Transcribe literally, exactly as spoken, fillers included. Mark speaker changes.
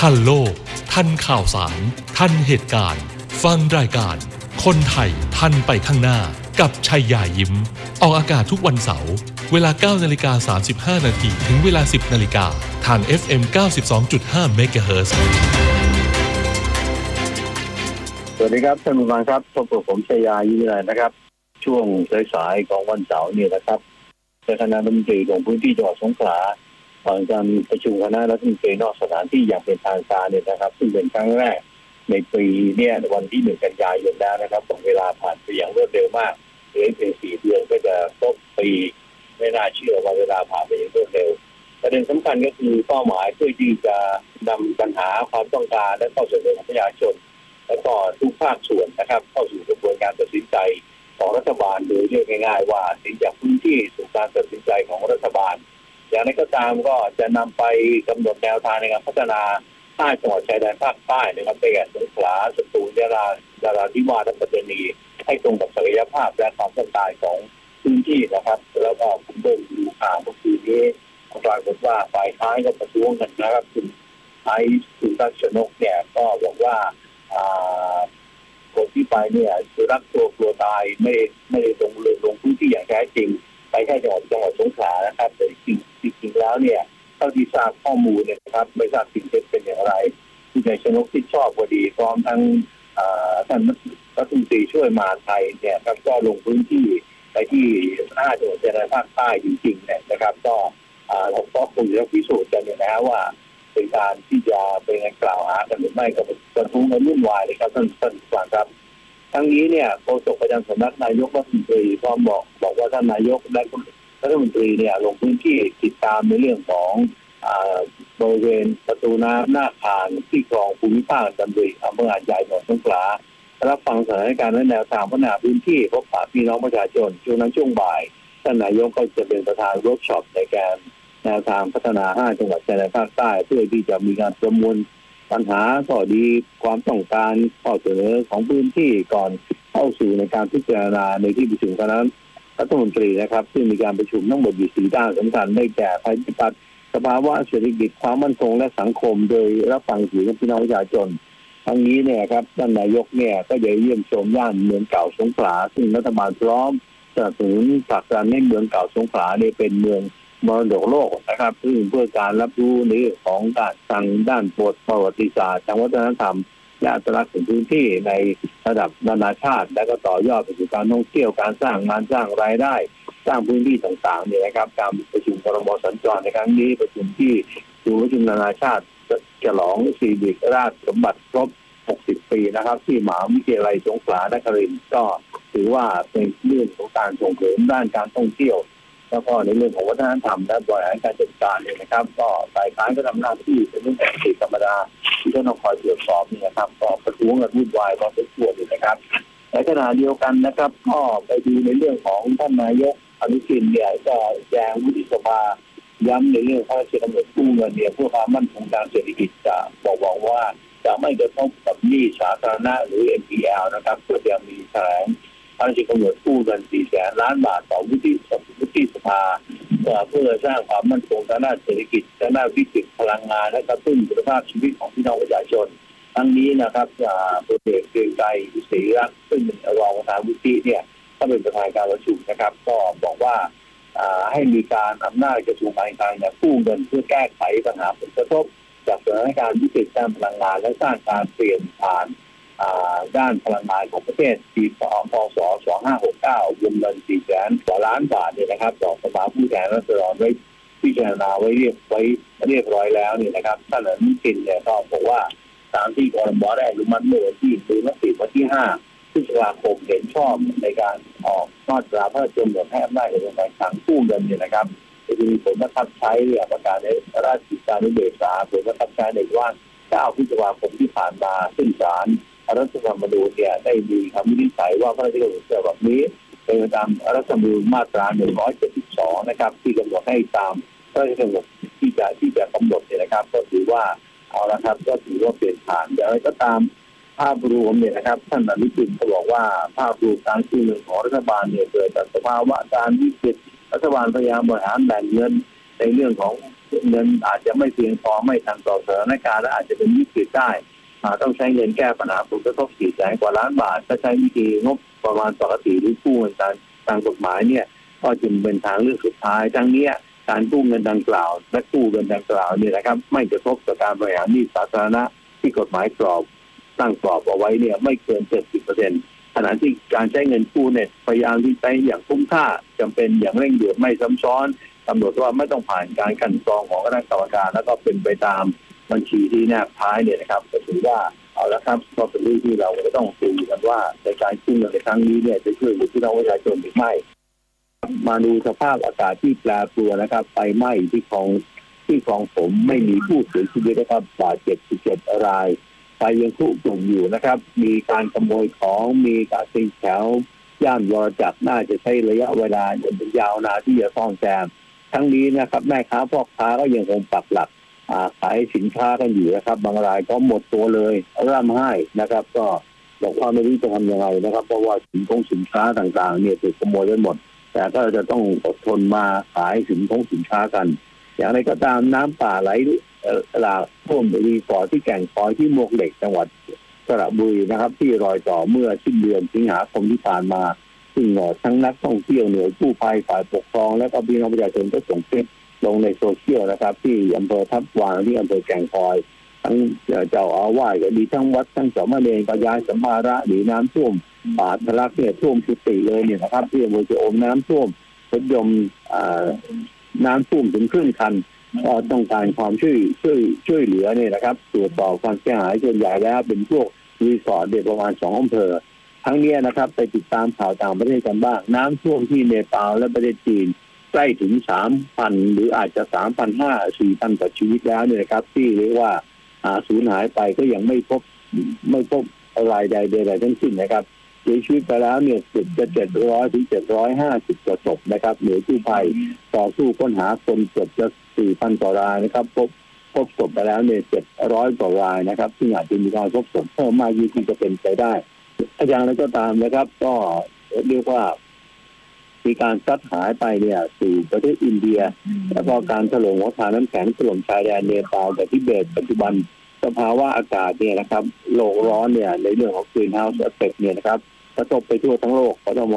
Speaker 1: ทันโลกทันข่าวสารทันเหตุการณ์ฟังรายการคนไทยทันไปข้างหน้ากับชัยยายิ้มออกอากาศทุกวันเสาร์เวลา เก้านาฬิกาสามสิบห้านาทีถึงเวลา สิบนาฬิกาทาง เอฟ เอ็ม เก้าสิบสองจุดห้า เมกะเฮิรตซ์
Speaker 2: สวัสดีครับท่านผู้ฟังครับพบกับผมชัยยายิ้มนะครับช่วงสายๆของวันเสาร์นี่นะครับคณะรัฐมนตรีลงพื้นที่จังหวัดสงขลาผ่านการประชุมคณะรัฐมนตรีนอกสถานที่อย่างเป็นทางการเนี่ยนะครับซึ่งเป็นครั้งแรกในปีเนี่ยวันที่หนึ่งกันยายนแล้วนะครับเวลาผ่านไปอย่างรวดเร็วมากเหลือเพียงสี่เดือนก็จะครบปีไม่น่าเชื่อว่าเวลาผ่านไปอย่างรวดเร็วประเด็นสำคัญก็คือเป้าหมายเพื่อที่จะนำปัญหาความต้องการและข้อเสนอของประชาชนและก็ทุกภาคส่วนนะครับเข้าสู่กระบวนการตัดสินใจของรัฐบาลโดยเรียกง่ายๆว่าสิ่งจากพื้นที่สู่การตัดสินใจของรัฐบาลอย่างไรก็ตามก็จะนำไปกำหนดแนวทางในการพัฒนาห้าจังหวัดชายแดนภาคใต้นะครับไปแก่สงขลาสตูลยะลานราธิวาสและปัตตานีให้ตรงกับศักยภาพและความต้องการของพื้นที่นะครับแล้วก็ผมเดินดูข่าวเมื่อคืนนี้ปรากฏว่าฝ่ายค้านก็ประท้วงกันนะครับคุณไอซ์คุณทักษณกเนี่ยก็บอกว่าคนที่ไปเนี่ยคือรักตัวกลัวตายไม่ไม่ได้ลงเลยลงพื้นที่อย่างแท้จริงไปแค่จังหวัดจังหวัดสงขลานะครับแต่จริงจริงแล้วเนี่ยเท่าที่ทราบข้อมูลเนี่ยนะครับไม่ทราบสิ่งที่เป็นอย่างไรที่นายชนกที่ชอบพอดีพร้อมทั้งท่านรัฐมนตรีช่วยมหาดไทยเนี่ยครับก็ลงพื้นที่ไปที่ห้าจังหวัดชายแดนภาคใต้จริงๆเนี่ยนะครับก็เราก็คงจะพิสูจน์กันเนี่ยนะว่าเป็นการที่จะเป็นการกล่าวหากันหรือไม่กับประท้วงกันวุ่นวายเลยครับท่านท่านฟังครับทั้งนี้เนี่ยโฆษกประจำสำนักนายกรัฐมนตรีก็บอกบอกว่าท่านนายกและรัฐมนตรีเนี่ยลงพื้นที่ติดตามในเรื่องของบริเวณประตูน้ำหน้าคานที่คลองภูมิภาคจันทบุรีอำเภอหาดใหญ่จังหวัดสงขลารับฟังสถานการณ์และแนวทางพัฒนาพื้นที่พบปะพี่น้องประชาชนช่วงนั้นช่วงบ่ายท่านนายกก็จะเป็นประธานเวิร์กช็อปในการแนวทางพัฒนาห้าจังหวัดชายแดนภาคใต้เพื่อที่จะมีการประมวลปัญหาข้อดีความต้องการข้อเสนอของพื้นที่ก่อนเข้าสู่ในการพิจารณาในที่ประชุมคณะรัฐมนตรีนะครับซึ่งมีการประชุมทั้งหมดอยู่สี่ด้านสำคัญได้แก่ภัยพิบัติสภาวะเศรษฐกิจความมั่นคงและสังคมโดยรับฟังเสียงพี่น้องประชาชนทั้งนี้เนี่ยครับท่านนายกเนี่ยก็จะเยี่ยมชมย่านเมืองเก่าสงขลาซึ่งรัฐบาลพร้อมสนับสนุนผลักดันให้เมืองเก่าสงขลาเนี่ยเป็นเมืองมรดกโลกนะครับซึ่งเพื่อการรับรู้ในเรื่องของการทางด้านประวัติศาสตร์ทางวัฒนธรรมและอัตลักษณ์ของพื้นที่ในระดับนานาชาติและก็ต่อยอดไปสู่การท่องเที่ยวการสร้างงานสร้างรายได้สร้างพื้นที่ต่างๆเนี่ยนะครับการประชุมครม.สัญจรในครั้งนี้ประชุมที่ศูนย์ประชุมนานาชาติฉลองสิริราชสมบัติครบหกสิบปีนะครับที่มหาวิทยาลัยสงขลานครินทร์ก็ถือว่าเป็นเรื่องของการส่งเสริมด้านการท่องเที่ยวแล้วก็ในเรื่องของวัฒนธรรมและบริหารการจัดการเนี่ยนะครับก็ฝ่ายค้านก็ทำหน้าที่เป็นเรื่องปกติธรรมดาที่ต้องคอยตรวจสอบเนี่ยครับก็ประท้วงกันวุ่นวายพอสมควรเลยนะครับในขณะเดียวกันนะครับก็ไปดูในเรื่องของท่านนายกอนุทินเนี่ยก็แจ้งวุฒิสภาย้ำในเรื่องพระราชกำหนดกู้เงินเนี่ยเพื่อความมั่นคงทางเศรษฐกิจจะบอกว่าจะไม่กระทบกับหนี้สาธารณะหรือ เอ็น พี แอล นะครับเพื่อจะมีแถลงพระราชกำหนดกู้เงินสี่แสนล้านบาทต่อวุฒิวุฒิสภาเพื่อสร้างความมั่นคงทางด้านเศรษฐกิจทางด้านวิกฤตพลังงานและกระตุ้นคุณภาพชีวิตของพี่น้องประชาชนทั้งนี้นะครับพลเอกเกรียงไกรศรีรัตน์ซึ่งเป็นรองประธานวุฒิเนี่ยก็เป็นประธานการประชุมนะครับก็บอกว่าให้มีการอำนาจกระทรวงการคลังเนี่ยกู้เงินเพื่อแก้ไขปัญหาผลกระทบจากสถานการณ์วิกฤตด้านพลังงานและสร้างการเปลี่ยนผ่านด้านพลังงานของประเทศปีพ.ศ. สองพันห้าร้อยหกสิบเก้าวงเงินสี่แสนกว่าล้านบาทเนี่ยนะครับต่อสภาผู้แทนราษฎรไว้พิจารณาไว้เรียบไว้เรียบร้อยแล้วเนี่ยนะครับท่านอนุทินเนี่ยก็บอกว่าตามที่ครม.ได้อนุมัติเมื่อวันที่คือมติวันที่ห้าพฤษภาคมเห็นชอบในการออกมาตราพระราชกำหนดให้อำนาจกระทรวงการคลังกู้เงินเนี่ยนะครับจะมีผลบังคับใช้เนี่ยประกาศในราชกิจจานุเบกษาผลบังคับใช้ในวันเก้าพฤษภาคมที่ผ่านมาซึ่งศาลรัฐธรรมนูญเนี่ยได้มีคำวินิจฉัยว่าพระราชกำหนดฉบับนี้เป็นไปตามรัฐธรรมนูญมาตราหนึ่งร้อยเจ็ดสิบสองนะครับที่กำหนดให้ตามพระราชกำหนดที่จะที่จะกำหนดเนี่ยนะครับก็ถือว่าเอาละครับก็ถือว่าเป็นผ่านอย่างไรก็ตามภาพรวมเนี่ยนะครับท่านอนุทินก็บอกว่าภาพรวมการกู้เงินของรัฐบาลเนี่ยเกิดจากสภาวะการวิกฤตรัฐบาลพยายามบริหารแบ่งเงินในเรื่องของเงินอาจจะไม่เพียงพอไม่ทันต่อสถานการณ์และอาจจะเป็นวิกฤตได้ต้องใช้เงินแก้ปัญหาผลกระทบสี่แสนกว่าล้านบาทถ้าใช้วิธีงบประมาณปกติหรือกู้เงินตามตามกฎหมายเนี่ยก็จึงเป็นทางเลือกสุดท้ายทั้งนี้การกู้เงินดังกล่าวและกู้เงินดังกล่าวเนี่ยนะครับไม่กระทบต่อการบริหารหนี้สาธารณะที่กฎหมายกรอบตั้งกรอบเอาไว้เนี่ยไม่เกิน เจ็ดสิบเปอร์เซ็นต์ ขณะที่การใช้เงินกู้เนี่ยพยายามที่ใช้อย่างคุ้มค่าจำเป็นอย่างเร่งด่วนไม่ซ้ำซ้อนกำหนดว่าไม่ต้องผ่านการกลั่นกรองของคณะกรรมการแล้วก็เป็นไปตามบัญชีที่แนบท้ายเนี่ยนะครับก็ถือว่าเอาละครับก็เป็นเรื่องที่เราจะต้องดูกันว่าในการกู้เงินในครั้งนี้เนี่ยจะช่วยเหลือพี่น้องประชาชนหรือไม่มาดูสภาพอากาศที่แปรปรวนนะครับไฟไหม้ที่คลองที่คลองผมไม่มีผู้เสียชีวิตนะครับบาดเจ็บสิบเจ็ดรายไฟยังคุกรุ่นอยู่นะครับมีการขโมยของมีการตีแถวย่านวรจักรน่าจะใช้ระยะเวลายาวนานที่จะซ่อมแซมทั้งนี้นะครับแม่ค้าพ่อค้าก็ยังคงปักหลักขายสินค้ากันอยู่นะครับบางรายก็หมดตัวเลยร่ำไห้นะครับก็บอกว่าไม่รู้จะทำยังไงนะครับเพราะว่าสินค้าสินค้าต่างๆเนี่ยถูกขโมยไปหมดแต่ก็จะต้องอดทนมาขายสินค้าสินค้ากันอย่างไรก็ตามน้ำป่าไหลหลากท่วมรีสอร์ทที่แก่งคอยที่มวกเหล็กจังหวัดสระบุรีนะครับที่รอยต่อเมื่อสิ้นเดือนสิงหาคมที่ผ่านมาซึ่งทั้งนักท่องเที่ยวหน่วยกู้ภัยฝ่ายปกครองและก็พี่น้องประชาชนก็ส่งคลิปลงในโซเชียลนะครับที่อำเภอทับวางที่อำเภอแก่งคอยทั้งเจ้าอาวาสก็ดีทั้งวัดทั้งสามเณรก็ย้ายสัมภาระหนีน้ำท่วมป่าทะลักเนี่ยท่วมสุดติเลยเนี่ยนะครับที่อำเภอจะอมน้ำท่วมรถยนต์น้ำท่วมถึงครึ่งคันก็ต้องการความช่วยช่วยช่วยเหลือเนี่ยนะครับตรวจสอบความเสียหายส่วนใหญ่แล้วเป็นพวกรีสอร์ทเด็กประมาณสองอำเภอทั้งนี้นะครับไปติดตามข่าวต่างประเทศกันบ้างน้ำท่วมที่เนปาลและประเทศจีนใกล้ถึง สามพัน หรืออาจจะ สามพันห้าร้อย สี่พัน กว่าชีวิตแล้วเนี่ยนะครับที่เรียกว่าสูญหายไปก็ยังไม่พบไม่พบรายใดใดทั้งสิ้นนะครับเสียชีวิตไปแล้วเนี่ยเกือบจะเจ็ดร้อยถึงเจ็ดร้อยห้าสิบกว่าศพนะครับหน่วยกู้ภัยต่อสู้ค้นหาคนเกือบจะ สี่พัน กว่ารายนะครับพบพบศพไปแล้วเนี่ยเจ็ดร้อยกว่ารายนะครับซึ่งอาจจะมีการพบศพเพิ่มมากยิ่งขึ้นจะเป็นไปได้อย่างไรก็ตามนะครับก็เรียกว่ามีการซัดหายไปเนี่ยสู่ประเทศอินเดียแล้วก็การถล่มของทานน้ำแข็งถล่มชายแดนเนปาลกับทิเบตปัจจุบันสภาวะอากาศเนี่ยนะครับโลกร้อนเนี่ยในเรื่องของ Greenhouse Effect เนี่ยนะครับกระทบไปทั่วทั้งโลก